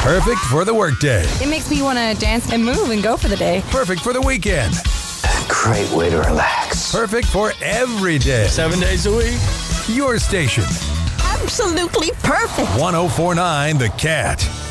Perfect for the workday. It makes me want to dance and move and go for the day. Perfect for the weekend. Great way to relax. Perfect for every day. 7 days a week. Your station. Absolutely perfect. 104.9 The Cat.